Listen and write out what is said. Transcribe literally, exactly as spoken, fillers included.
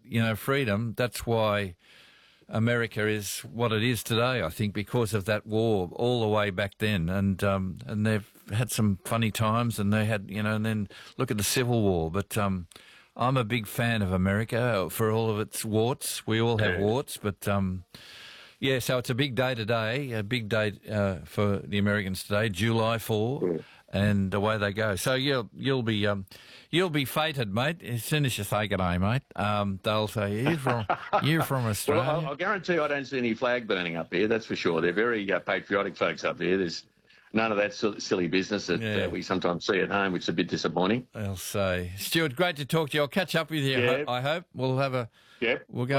you know, freedom. That's why America is what it is today, I think, because of that war all the way back then. And um, and they've had some funny times, and they had, you know, and then look at the Civil War. But um, I'm a big fan of America for all of its warts. We all have Yeah. warts, but um, yeah, so it's a big day today, a big day uh, for the Americans today, July fourth. Yeah. And away they go. So you'll you'll be um, you'll be fated, mate. As soon as you say good day, mate, um, they'll say you're from you're from Australia. Well, I'll, I'll guarantee I don't see any flag burning up here. That's for sure. They're very uh, patriotic folks up here. There's none of that sil- silly business that Yeah. uh, we sometimes see at home, which is a bit disappointing. I'll say, Stuart, great to talk to you. I'll catch up with you. Yeah. I hope we'll have a Yep. we'll go.